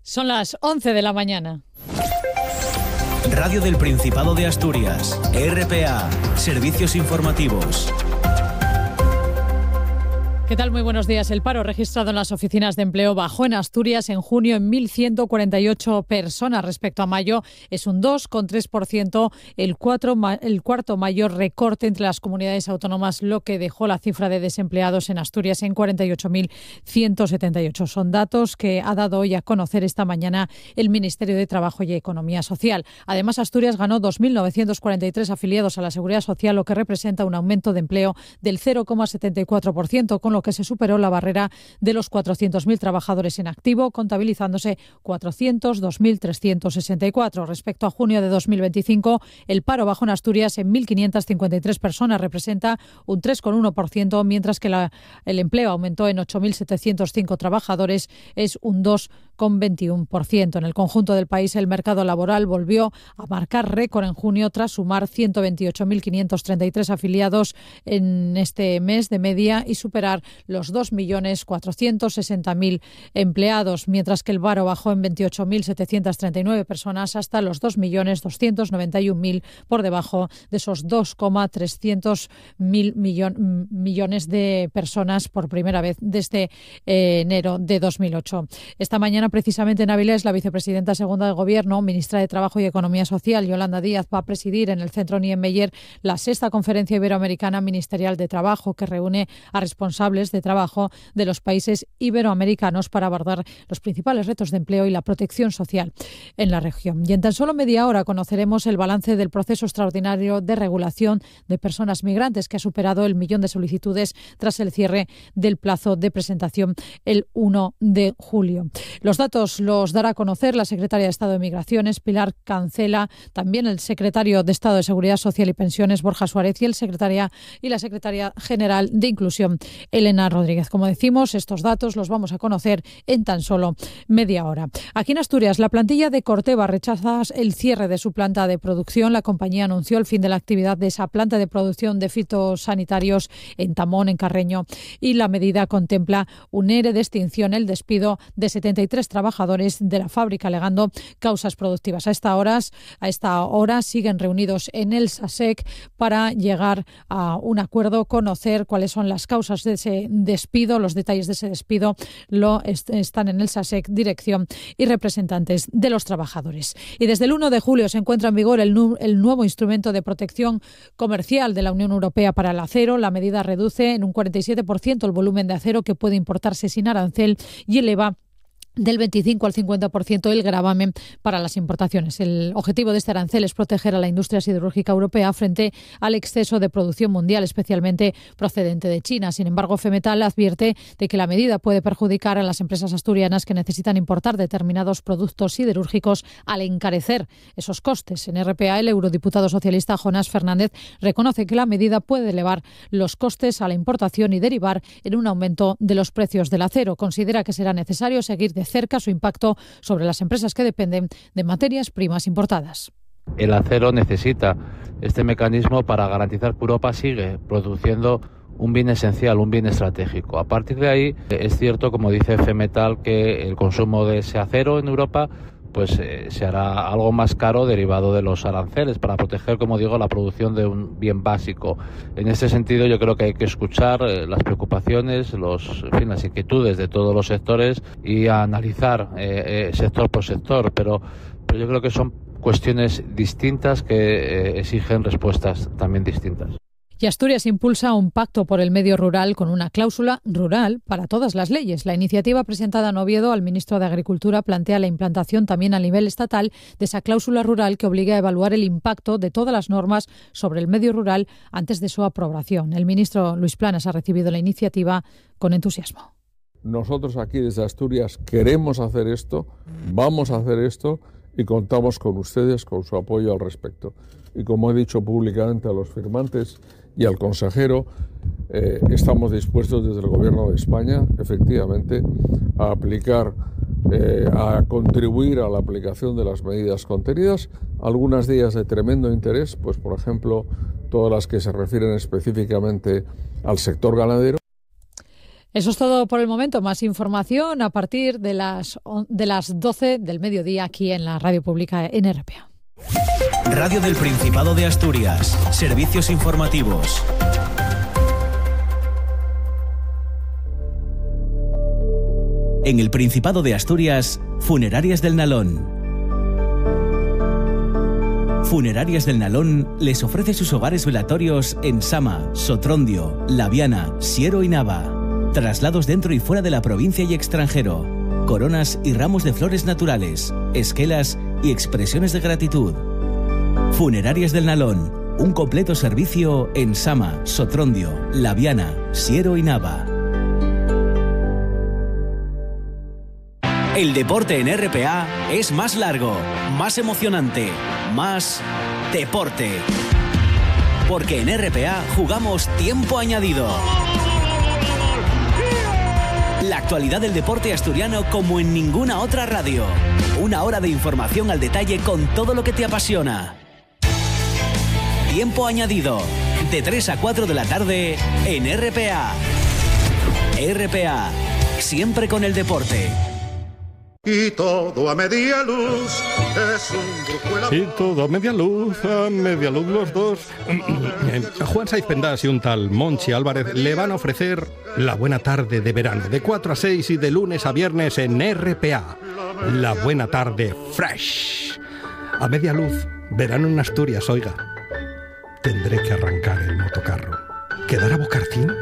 Son las 11 de la mañana. Radio del Principado de Asturias, RPA, Servicios Informativos. ¿Qué tal? Muy buenos días. El paro registrado en las oficinas de empleo bajó en Asturias en junio en 1.148 personas respecto a mayo. Es un 2,3%, el cuarto mayor recorte entre las comunidades autónomas, lo que dejó la cifra de desempleados en Asturias en 48.178. Son datos que ha dado hoy a conocer esta mañana el Ministerio de Trabajo y Economía Social. Además, Asturias ganó 2.943 afiliados a la Seguridad Social, lo que representa un aumento de empleo del 0,74%, con lo que se superó la barrera de los 400.000 trabajadores en activo, contabilizándose 402.364. Respecto a junio de 2025, el paro bajó en Asturias en 1.553 personas, representa un 3,1%, mientras que el empleo aumentó en 8.705 trabajadores, es un 2,21%. En el conjunto del país, el mercado laboral volvió a marcar récord en junio tras sumar 128.533 afiliados en este mes de media y superar los 2.460.000 empleados, mientras que el paro bajó en 28.739 personas hasta los 2.291.000, por debajo de esos 2,300 millones de personas por primera vez desde enero de 2008. Esta mañana, precisamente en Avilés, la vicepresidenta segunda del Gobierno, ministra de Trabajo y Economía Social, Yolanda Díaz, va a presidir en el Centro Niemeyer la 6ª Conferencia Iberoamericana Ministerial de Trabajo, que reúne a responsables de trabajo de los países iberoamericanos para abordar los principales retos de empleo y la protección social en la región. Y en tan solo media hora conoceremos el balance del proceso extraordinario de regulación de personas migrantes, que ha superado el 1.000.000 de solicitudes tras el cierre del plazo de presentación el 1 de julio. Los datos los dará a conocer la secretaria de Estado de Migraciones, Pilar Cancela, también el secretario de Estado de Seguridad Social y Pensiones, Borja Suárez, y la secretaria general de Inclusión, Elena Rodríguez. Como decimos, estos datos los vamos a conocer en tan solo media hora. Aquí en Asturias, la plantilla de Corteva rechaza el cierre de su planta de producción. La compañía anunció el fin de la actividad de esa planta de producción de fitosanitarios en Tamón, en Carreño, y la medida contempla un ERE de extinción, el despido de 73 trabajadores de la fábrica, alegando causas productivas. A esta hora siguen reunidos en el SASEC para llegar a un acuerdo, conocer cuáles son las causas de ese despido. Los detalles de ese despido están en el SASEC, dirección y representantes de los trabajadores. Y desde el 1 de julio se encuentra en vigor el nuevo instrumento de protección comercial de la Unión Europea para el acero. La medida reduce en un 47% el volumen de acero que puede importarse sin arancel y eleva del 25 al 50% el gravamen para las importaciones. El objetivo de este arancel es proteger a la industria siderúrgica europea frente al exceso de producción mundial, especialmente procedente de China. Sin embargo, Femetal advierte de que la medida puede perjudicar a las empresas asturianas que necesitan importar determinados productos siderúrgicos al encarecer esos costes. En RPA, el eurodiputado socialista Jonás Fernández reconoce que la medida puede elevar los costes a la importación y derivar en un aumento de los precios del acero. Considera que será necesario seguir de cerca su impacto sobre las empresas que dependen de materias primas importadas. El acero necesita este mecanismo para garantizar que Europa sigue produciendo un bien esencial, un bien estratégico. A partir de ahí, es cierto, como dice Femetal, que el consumo de ese acero en Europa se hará algo más caro derivado de los aranceles para proteger, como digo, la producción de un bien básico. En este sentido, yo creo que hay que escuchar las preocupaciones, las inquietudes de todos los sectores y analizar sector por sector, pero yo creo que son cuestiones distintas que exigen respuestas también distintas. Y Asturias impulsa un pacto por el medio rural con una cláusula rural para todas las leyes. La iniciativa presentada en Oviedo al ministro de Agricultura plantea la implantación también a nivel estatal de esa cláusula rural que obliga a evaluar el impacto de todas las normas sobre el medio rural antes de su aprobación. El ministro Luis Planas ha recibido la iniciativa con entusiasmo. Nosotros aquí desde Asturias queremos hacer esto, vamos a hacer esto y contamos con ustedes, con su apoyo al respecto. Y como he dicho públicamente a los firmantes y al consejero, estamos dispuestos desde el Gobierno de España, efectivamente, a contribuir a la aplicación de las medidas contenidas, algunas de ellas de tremendo interés, pues por ejemplo, todas las que se refieren específicamente al sector ganadero. Eso es todo por el momento. Más información a partir de las 12 del mediodía aquí en la Radio Pública en RPA. Radio del Principado de Asturias. Servicios informativos. En el Principado de Asturias, Funerarias del Nalón. Funerarias del Nalón les ofrece sus hogares velatorios en Sama, Sotrondio, Laviana, Siero y Nava. Traslados dentro y fuera de la provincia y extranjero. Coronas y ramos de flores naturales, esquelas y expresiones de gratitud. Funerarias del Nalón, un completo servicio en Sama, Sotrondio, Laviana, Siero y Nava. El deporte en RPA es más largo, más emocionante, más deporte. Porque en RPA jugamos tiempo añadido. La actualidad del deporte asturiano como en ninguna otra radio. Una hora de información al detalle con todo lo que te apasiona. Tiempo añadido, de 3 a 4 de la tarde en RPA. RPA, siempre con el deporte. Y todo a media luz es un brújula. Y todo a media luz los dos. Juan Saiz Pendas y un tal Monchi Álvarez le van a ofrecer la buena tarde de verano, de 4 a 6 y de lunes a viernes en RPA. La buena tarde fresh. A media luz, verano en Asturias, oiga. Tendré que arrancar el motocarro. ¿Quedará Bocartín?